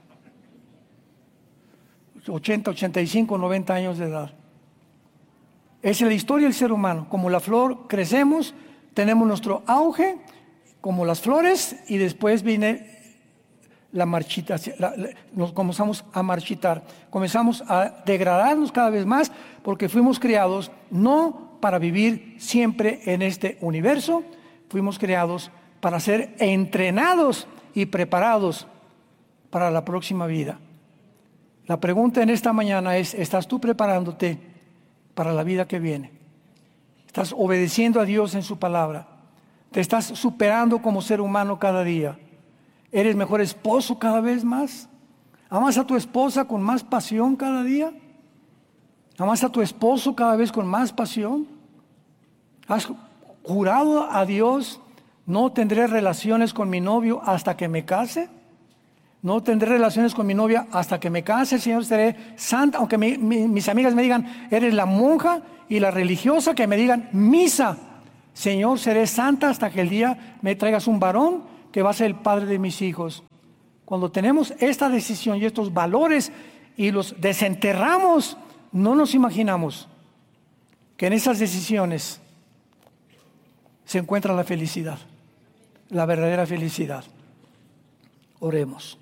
ochenta, ochenta y cinco, noventa años de edad. Esa es la historia del ser humano. Como la flor, crecemos, tenemos nuestro auge, como las flores, y después viene la marchita, la, la, nos comenzamos a marchitar, comenzamos a degradarnos cada vez más, porque fuimos creados no para vivir siempre en este universo, fuimos creados para ser entrenados y preparados para la próxima vida. La pregunta en esta mañana es, ¿estás tú preparándote para la vida que viene? ¿Estás obedeciendo a Dios en su palabra? ¿Te estás superando como ser humano cada día? ¿Eres mejor esposo cada vez más? ¿Amas a tu esposa con más pasión cada día? ¿Amas a tu esposo cada vez con más pasión? ¿Has jurado a Dios, no tendré relaciones con mi novio hasta que me case? No tendré relaciones con mi novia hasta que me case, Señor, seré santa. Aunque mi, mi, mis amigas me digan, eres la monja y la religiosa, que me digan, misa. Señor, seré santa hasta que el día me traigas un varón que va a ser el padre de mis hijos. Cuando tenemos esta decisión y estos valores y los desenterramos, no nos imaginamos que en esas decisiones se encuentra la felicidad, la verdadera felicidad. Oremos.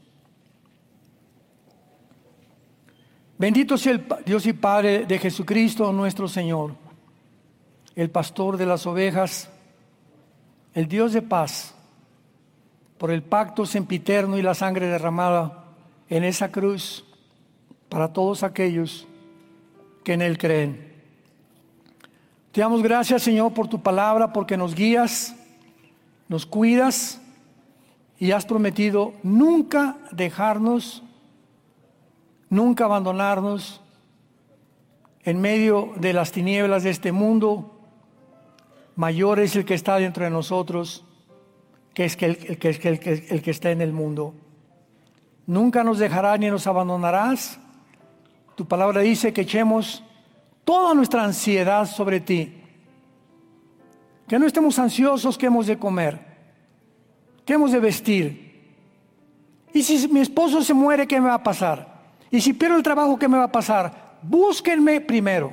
Bendito sea el Dios y Padre de Jesucristo nuestro Señor, el pastor de las ovejas, el Dios de paz, por el pacto sempiterno y la sangre derramada en esa cruz para todos aquellos que en Él creen. Te damos gracias, Señor, por tu palabra, porque nos guías, nos cuidas y has prometido nunca dejarnos, nunca abandonarnos en medio de las tinieblas de este mundo. Mayor es el que está dentro de nosotros que es que el, el, que, el, el, el, el que está en el mundo. Nunca nos dejarás ni nos abandonarás. Tu palabra dice que echemos toda nuestra ansiedad sobre ti. Que no estemos ansiosos qué hemos de comer, qué hemos de vestir. Y si mi esposo se muere, ¿qué me va a pasar? Y si pierdo el trabajo, ¿qué me va a pasar? Búsquenme primero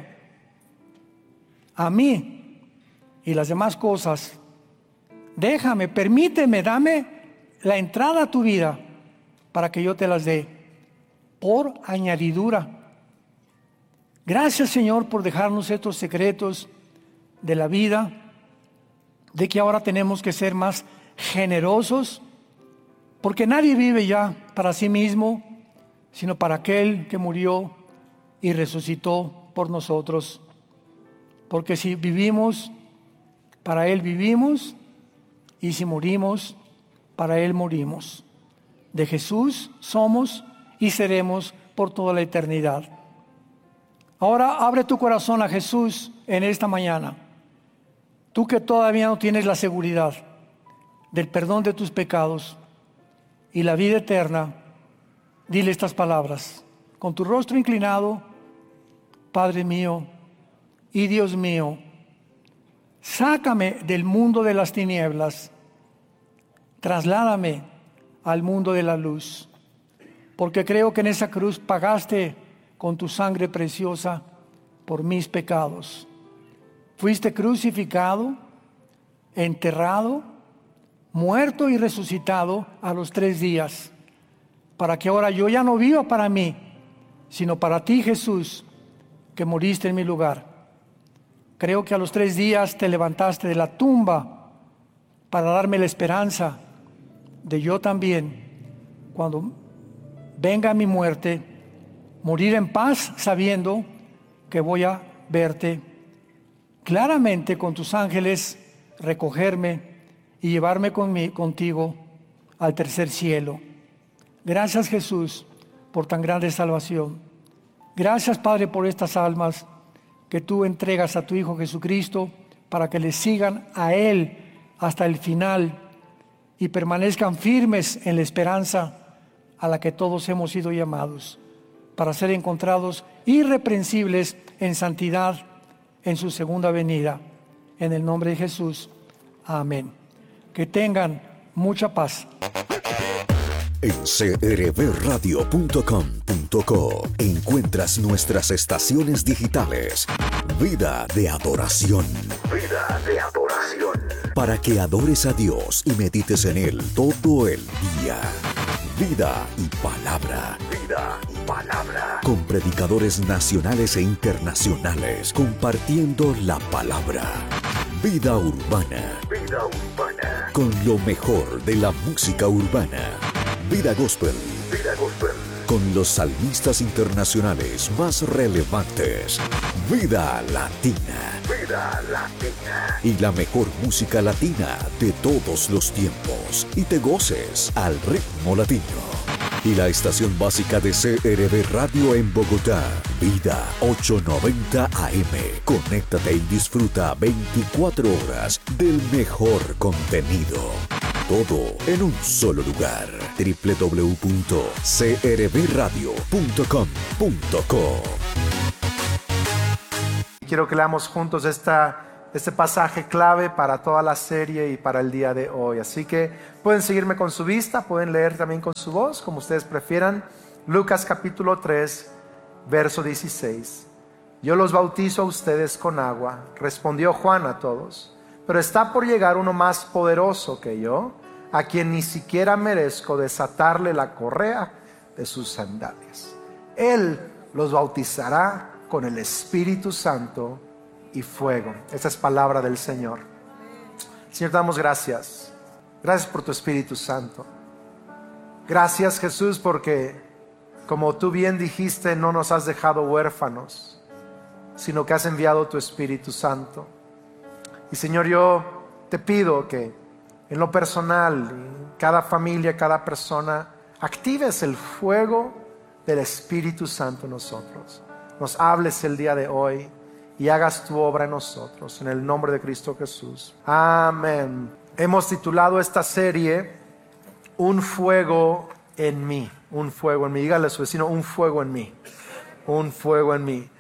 a mí y las demás cosas. Déjame, permíteme, dame la entrada a tu vida para que yo te las dé por añadidura. Gracias, Señor, por dejarnos estos secretos de la vida, de que ahora tenemos que ser más generosos, porque nadie vive ya para sí mismo, sino para aquel que murió y resucitó por nosotros. Porque si vivimos, para Él vivimos, y si morimos, para Él morimos. De Jesús somos y seremos por toda la eternidad. Ahora abre tu corazón a Jesús en esta mañana. Tú que todavía no tienes la seguridad del perdón de tus pecados y la vida eterna, dile estas palabras. Con tu rostro inclinado, Padre mío y Dios mío, sácame del mundo de las tinieblas, trasládame al mundo de la luz, porque creo que en esa cruz pagaste con tu sangre preciosa por mis pecados. Fuiste crucificado, enterrado, muerto y resucitado a los tres días, para que ahora yo ya no viva para mí, sino para ti, Jesús, que moriste en mi lugar. Creo que a los tres días te levantaste de la tumba para darme la esperanza de yo también, cuando venga mi muerte, morir en paz sabiendo que voy a verte claramente con tus ángeles, recogerme y llevarme conmigo, contigo al tercer cielo. Gracias, Jesús, por tan grande salvación. Gracias, Padre, por estas almas que tú entregas a tu Hijo Jesucristo para que le sigan a Él hasta el final y permanezcan firmes en la esperanza a la que todos hemos sido llamados, para ser encontrados irreprensibles en santidad en su segunda venida. En el nombre de Jesús. Amén. Que tengan mucha paz. En c r v radio punto com punto co encuentras nuestras estaciones digitales. Vida de adoración. Vida de adoración. Para que adores a Dios y medites en Él todo el día. Vida y palabra. Vida y palabra. Con predicadores nacionales e internacionales compartiendo la palabra. Vida urbana. Vida urbana. Con lo mejor de la música urbana. Vida Gospel. Vida Gospel. Con los salmistas internacionales más relevantes. Vida Latina. Vida Latina. Y la mejor música latina de todos los tiempos. Y te goces al ritmo latino. Y la estación básica de C R V Radio en Bogotá. Vida ochocientos noventa A M. Conéctate y disfruta veinticuatro horas del mejor contenido. Todo en un solo lugar. doble u doble u doble u punto c r v radio punto com punto co. Quiero que leamos juntos esta, este pasaje clave para toda la serie y para el día de hoy. Así que pueden seguirme con su vista, pueden leer también con su voz, como ustedes prefieran. Lucas capítulo tres, verso dieciséis. Yo los bautizo a ustedes con agua, respondió Juan a todos, pero está por llegar uno más poderoso que yo, a quien ni siquiera merezco desatarle la correa de sus sandalias. Él los bautizará con el Espíritu Santo y fuego. Esta es palabra del Señor. Señor, te damos gracias. Gracias por tu Espíritu Santo. Gracias, Jesús, porque como tú bien dijiste, no nos has dejado huérfanos, sino que has enviado tu Espíritu Santo. Y Señor, yo te pido que en lo personal, en cada familia, cada persona, actives el fuego del Espíritu Santo en nosotros. Nos hables el día de hoy y hagas tu obra en nosotros, en el nombre de Cristo Jesús. Amén. Hemos titulado esta serie Un fuego en mí. Un fuego en mí. Dígale a su vecino, un fuego en mí. Un fuego en mí.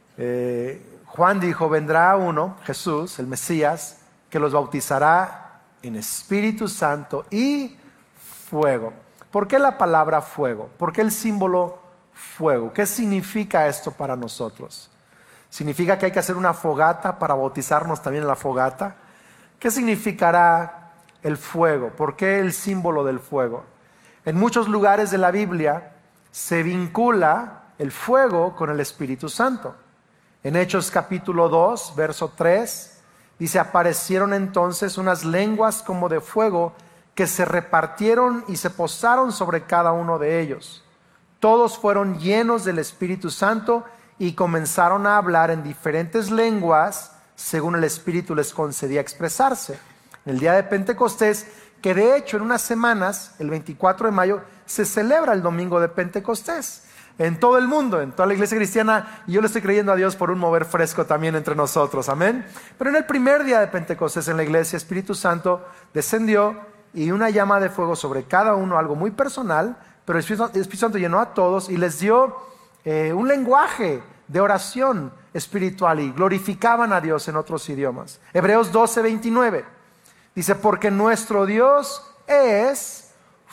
Eh, Juan dijo, vendrá uno, Jesús, el Mesías, que los bautizará en Espíritu Santo y fuego. ¿Por qué la palabra fuego? ¿Por qué el símbolo fuego? ¿Qué significa esto para nosotros? ¿Significa que hay que hacer una fogata para bautizarnos también en la fogata? ¿Qué significará el fuego? ¿Por qué el símbolo del fuego? En muchos lugares de la Biblia se vincula el fuego con el Espíritu Santo. En Hechos capítulo dos, verso tres, dice, aparecieron entonces unas lenguas como de fuego que se repartieron y se posaron sobre cada uno de ellos. Todos fueron llenos del Espíritu Santo y comenzaron a hablar en diferentes lenguas según el Espíritu les concedía expresarse. En el día de Pentecostés, que de hecho en unas semanas, el veinticuatro de mayo, se celebra el domingo de Pentecostés. En todo el mundo, en toda la iglesia cristiana, y yo le estoy creyendo a Dios por un mover fresco también entre nosotros, amén. Pero en el primer día de Pentecostés en la iglesia, Espíritu Santo descendió y una llama de fuego sobre cada uno, algo muy personal, pero el Espíritu, el Espíritu Santo llenó a todos y les dio eh, un lenguaje de oración espiritual y glorificaban a Dios en otros idiomas. Hebreos doce, veintinueve dice, porque nuestro Dios es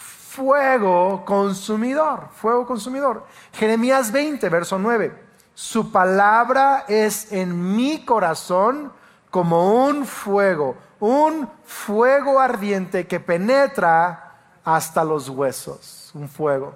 fuego consumidor, fuego consumidor. Jeremías veinte, verso nueve, su palabra es en mi corazón como un fuego, un fuego ardiente que penetra hasta los huesos, un fuego.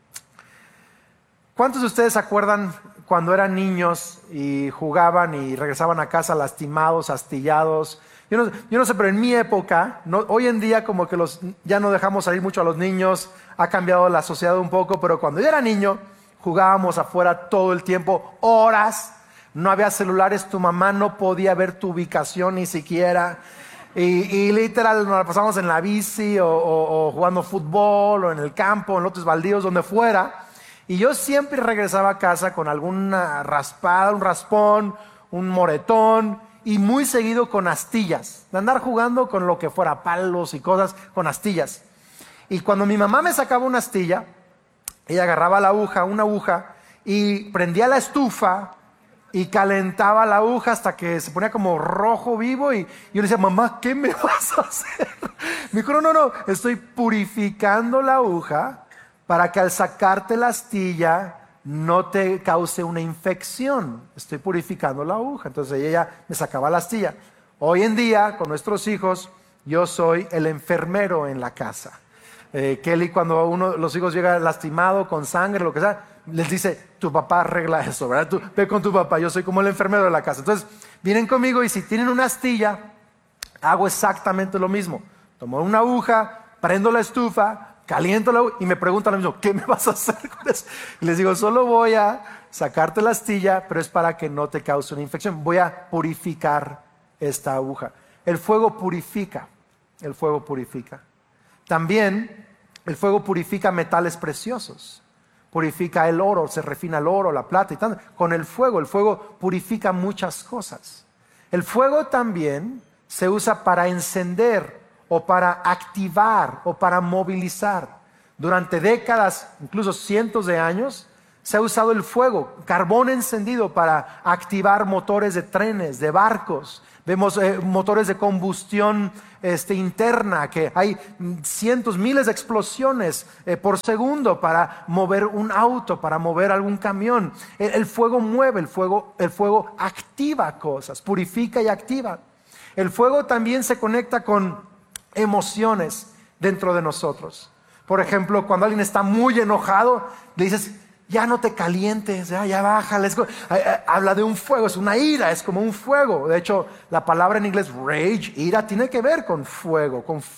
¿Cuántos de ustedes se acuerdan cuando eran niños y jugaban y regresaban a casa lastimados, astillados? Yo no, yo no sé, pero en mi época, no, hoy en día como que los, ya no dejamos salir mucho a los niños, ha cambiado la sociedad un poco, pero cuando yo era niño, jugábamos afuera todo el tiempo, horas, no había celulares, tu mamá no podía ver tu ubicación ni siquiera, y, y literal nos la pasamos en la bici o, o, o jugando fútbol o en el campo, en lotes baldíos, donde fuera, y yo siempre regresaba a casa con alguna raspada, un raspón, un moretón, y muy seguido con astillas, de andar jugando con lo que fuera, palos y cosas, con astillas. Y cuando mi mamá me sacaba una astilla, ella agarraba la aguja, una aguja, y prendía la estufa y calentaba la aguja hasta que se ponía como rojo vivo, y yo le decía, mamá, ¿qué me vas a hacer? Me dijo, no, no, no, estoy purificando la aguja para que al sacarte la astilla no te cause una infección. Estoy purificando la aguja. Entonces ella me sacaba la astilla. Hoy en día, con nuestros hijos, yo soy el enfermero en la casa. Eh, Kelly, cuando uno los hijos llega lastimado, con sangre, lo que sea, les dice, tu papá arregla eso, ¿verdad? Tú, ve con tu papá, yo soy como el enfermero de la casa. Entonces, vienen conmigo y si tienen una astilla, hago exactamente lo mismo. Tomo una aguja, prendo la estufa, caliento la aguja y me preguntan lo mismo, ¿qué me vas a hacer con eso? Y les digo, solo voy a sacarte la astilla, pero es para que no te cause una infección. Voy a purificar esta aguja. El fuego purifica, el fuego purifica. También el fuego purifica metales preciosos. Purifica el oro, se refina el oro, la plata y tanto. Con el fuego, el fuego purifica muchas cosas. El fuego también se usa para encender o para activar o para movilizar. Durante décadas, incluso cientos de años, se ha usado el fuego, carbón encendido, para activar motores de trenes, de barcos. Vemos eh, motores de combustión este, interna, que hay cientos, miles de explosiones eh, por segundo para mover un auto, para mover algún camión. El, el fuego mueve, el fuego, el fuego activa cosas, purifica y activa. El fuego también se conecta con emociones dentro de nosotros. Por ejemplo, cuando alguien está muy enojado, le dices: ya no te calientes, ya, ya bájale. Habla de un fuego, es una ira, es como un fuego. De hecho, la palabra en inglés rage, ira, tiene que ver con fuego, con